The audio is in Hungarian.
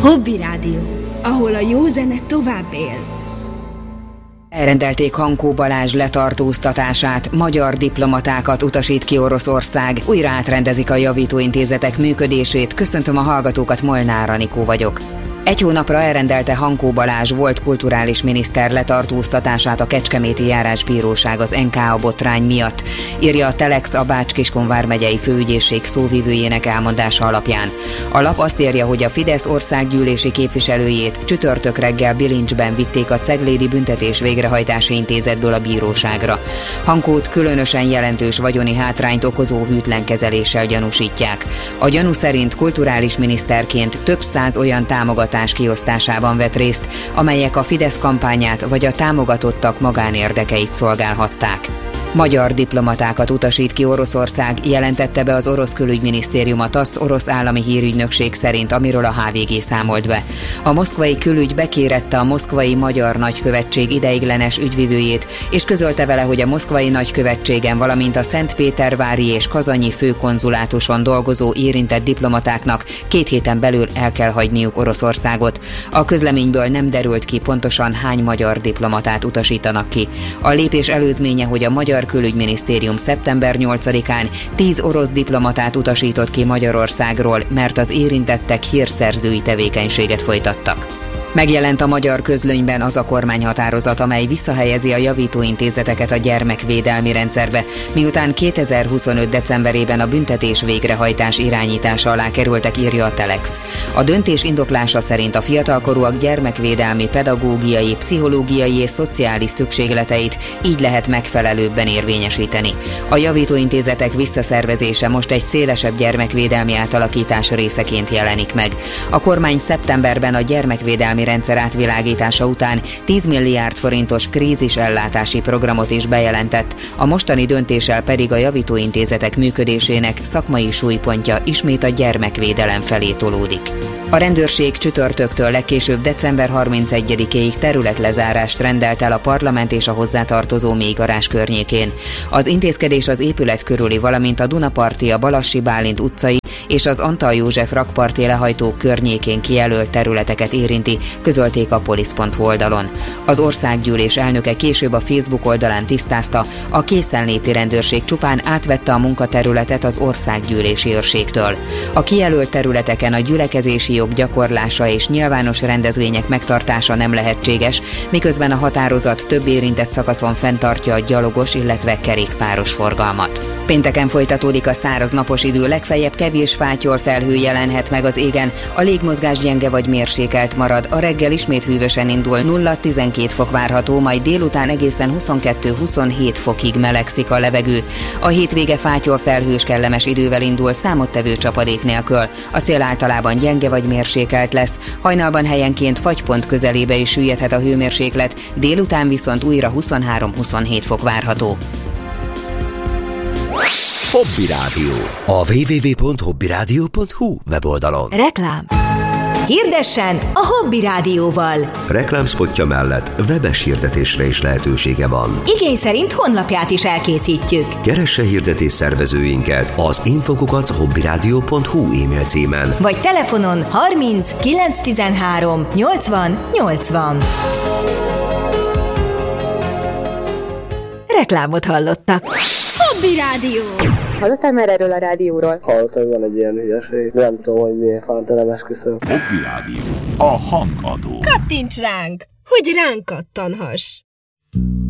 Hobby Rádió, ahol a jó zene tovább él. Elrendelték Hankó Balázs letartóztatását, magyar diplomatákat utasít ki Oroszország, újra átrendezik a javítóintézetek működését. Köszöntöm a hallgatókat, Molnár Anikó vagyok. Egy hónapra elrendelte Hankó Balázs volt kulturális miniszter letartóztatását a Kecskeméti Járásbíróság az NKA botrány miatt, írja a Telex a Bács-Kiskun vármegyei főügyészség szóvivőjének elmondása alapján. A lap azt írja, hogy a Fidesz országgyűlési képviselőjét csütörtök reggel bilincsben vitték a Ceglédi Büntetés Végrehajtási Intézetből a bíróságra. Hankót különösen jelentős vagyoni hátrányt okozó hűtlenkezeléssel gyanúsítják. A gyanú szerint kulturális miniszterként több száz olyan támogatás kiosztásában vett részt, amelyek a Fidesz kampányát vagy a támogatottak magánérdekeit szolgálhatták. Magyar diplomatákat utasít ki Oroszország, jelentette be az orosz külügyminisztérium a TASZ orosz állami hírügynökség szerint, amiről a HVG számolt be. A moszkvai külügy bekérette a moszkvai magyar nagykövetség ideiglenes ügyvivőjét, és közölte vele, hogy a moszkvai nagykövetségen, valamint a Szentpétervári és kazanyi főkonzulátuson dolgozó érintett diplomatáknak 2 héten belül el kell hagyniuk Oroszországot. A közleményből nem derült ki pontosan hány magyar diplomatát utasítanak ki. A lépés előzménye, hogy a magyar külügyminisztérium szeptember 8-án 10 orosz diplomatát utasított ki Magyarországról, mert az érintettek hírszerzői tevékenységet folytattak. Megjelent a magyar közlönyben az a kormányhatározat, amely visszahelyezi a javítóintézeteket a gyermekvédelmi rendszerbe, miután 2025. decemberében a büntetés végrehajtás irányítása alá kerültek, írja a Telex. A döntés indoklása szerint a fiatalkorúak gyermekvédelmi, pedagógiai, pszichológiai és szociális szükségleteit így lehet megfelelőbben érvényesíteni. A javítóintézetek visszaszervezése most egy szélesebb gyermekvédelmi átalakítás részeként jelenik meg. A kormány szeptemberben a gyermekvédelmi rendszer átvilágítása után 10 milliárd forintos krízisellátási programot is bejelentett, a mostani döntéssel pedig a javítóintézetek működésének szakmai súlypontja ismét a gyermekvédelem felé tolódik. A rendőrség csütörtöktől legkésőbb december 31-ig területlezárást rendelt el a Parlament és a hozzátartozó mélygarázs környékén. Az intézkedés az épület körüli, valamint a Dunaparti, a Balassi Bálint utcai és az Antal József rakparti lehajtó környékén kijelölt területeket érinti, közölték a polisz.hu oldalon. Az országgyűlés elnöke később a Facebook oldalán tisztázta, a készenléti rendőrség csupán átvette a munkaterületet az országgyűlési őrségtől. A kijelölt területeken a gyülekezési jog gyakorlása és nyilvános rendezvények megtartása nem lehetséges, miközben a határozat több érintett szakaszon fenntartja a gyalogos, illetve kerékpáros forgalmat. Pénteken folytatódik a száraz napos idő, legfeljebb kevés fátyol felhő jelenhet meg az égen, a légmozgás gyenge vagy mérsékelt marad, a reggel ismét hűvösen indul, 0-12 fok várható, majd délután egészen 22-27 fokig melegszik a levegő. A hétvége fátyol felhős kellemes idővel indul, számottevő csapadék nélkül. A szél általában gyenge vagy mérsékelt lesz, hajnalban helyenként fagypont közelébe is süllyedhet a hőmérséklet, délután viszont újra 23-27 fok várható. Hobby Rádió. A www.hobbyradio.hu weboldalon. Reklám. Hirdessen a Hobby Rádióval. Reklámszpotja mellett webes hirdetésre is lehetősége van. Igény szerint honlapját is elkészítjük. Keresse hirdetés szervezőinket az info@hobbyradio.hu e-mail címen. Vagy telefonon 30 913 80 80. Reklámot hallottak. Hobby Rádió. Hallottál már erről a rádióról? Hallottam, hogy van egy ilyen hülyeség. Nem tudom, hogy miért fánt, nem esküszöm. Hobby Rádió. A hangadó. Kattints ránk, hogy ránk kattanhass.